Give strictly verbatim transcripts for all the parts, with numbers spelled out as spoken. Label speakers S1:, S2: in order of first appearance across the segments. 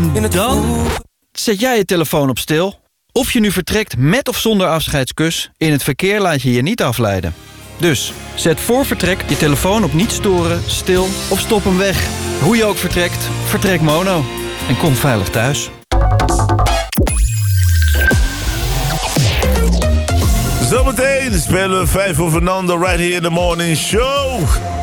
S1: En dan zet jij je telefoon op stil. Of je nu vertrekt met of zonder afscheidskus, in het verkeer laat je je niet afleiden. Dus zet voor vertrek je telefoon op niet storen, stil of stop hem weg. Hoe je ook vertrekt, vertrek Mono. En kom veilig thuis.
S2: Zometeen spelen we vijf voor Fernando right here in the morning show.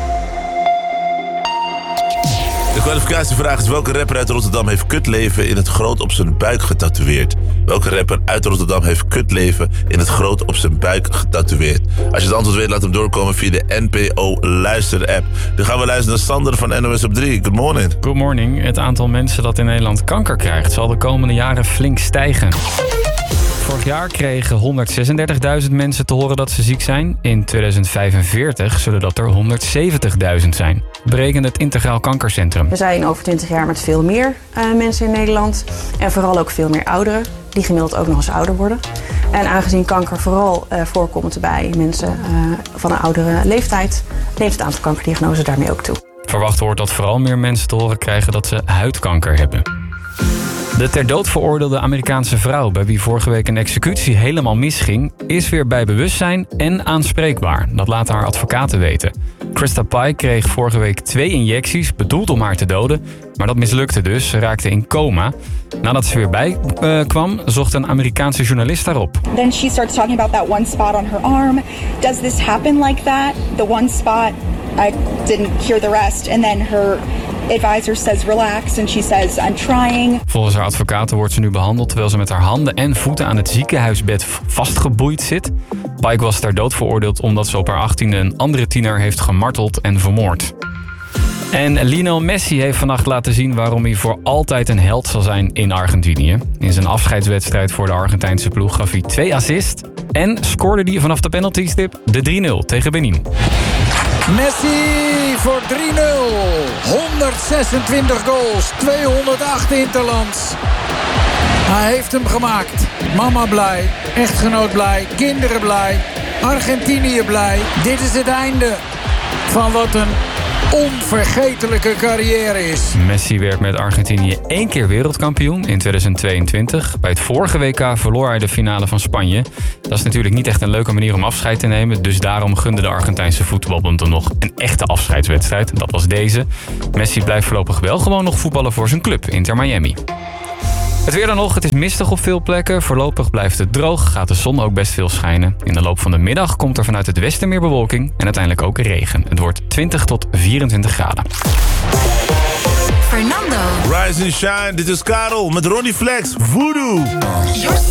S2: De kwalificatievraag is: welke rapper uit Rotterdam heeft kutleven in het groot op zijn buik getatoeëerd? Welke rapper uit Rotterdam heeft kutleven in het groot op zijn buik getatoeëerd? Als je het antwoord weet, laat hem doorkomen via de N P O Luister-app. Dan gaan we luisteren naar Sander van N O S op drie. Good morning.
S3: Good morning. Het aantal mensen dat in Nederland kanker krijgt zal de komende jaren flink stijgen. Vorig jaar kregen honderdzesendertigduizend mensen te horen dat ze ziek zijn. In tweeduizend vijfenveertig zullen dat er honderdzeventigduizend zijn, berekent het Integraal Kankercentrum.
S4: We zijn over twintig jaar met veel meer uh, mensen in Nederland. En vooral ook veel meer ouderen, die gemiddeld ook nog eens ouder worden. En aangezien kanker vooral uh, voorkomt bij mensen uh, van een oudere leeftijd, neemt het aantal kankerdiagnoses daarmee ook toe.
S3: Verwacht wordt dat vooral meer mensen te horen krijgen dat ze huidkanker hebben. De ter dood veroordeelde Amerikaanse vrouw, bij wie vorige week een executie helemaal misging, is weer bij bewustzijn en aanspreekbaar. Dat laten haar advocaten weten. Krista Pike kreeg vorige week twee injecties, bedoeld om haar te doden, maar dat mislukte dus. Ze raakte in coma. Nadat ze weer bij uh, kwam, zocht een Amerikaanse journalist daarop.
S5: Then she starts talking about that one spot on her arm. Does this happen like that? The one spot, I didn't hear the rest. And then her advisor says relax and she says I'm trying. Volgens haar advocaten wordt ze nu behandeld terwijl ze met haar handen en voeten aan het ziekenhuisbed vastgeboeid zit. Pike was ter dood veroordeeld omdat ze op haar achttiende een andere tiener heeft gemarteld en vermoord. En Lionel Messi heeft vannacht laten zien waarom hij voor altijd een held zal zijn in Argentinië. In zijn afscheidswedstrijd voor de Argentijnse ploeg gaf hij twee assists en scoorde hij vanaf de penaltystip de drie nul tegen Benin.
S6: Messi voor drie nul. honderdzesentwintig goals, tweehonderdacht interlands. Hij heeft hem gemaakt. Mama blij, echtgenoot blij, kinderen blij, Argentinië blij. Dit is het einde van wat een onvergetelijke carrière is.
S3: Messi werd met Argentinië één keer wereldkampioen in tweeduizend tweeëntwintig. Bij het vorige W K verloor hij de finale van Spanje. Dat is natuurlijk niet echt een leuke manier om afscheid te nemen. Dus daarom gunde de Argentijnse voetbalbond hem nog een echte afscheidswedstrijd. Dat was deze. Messi blijft voorlopig wel gewoon nog voetballen voor zijn club, Inter Miami. Het weer dan nog, het is mistig op veel plekken. Voorlopig blijft het droog, gaat de zon ook best veel schijnen. In de loop van de middag komt er vanuit het westen meer bewolking en uiteindelijk ook regen. Het wordt twintig tot vierentwintig graden.
S7: Fernando.
S2: Rise and shine, dit is Karel met Ronnie Flex, Voodoo.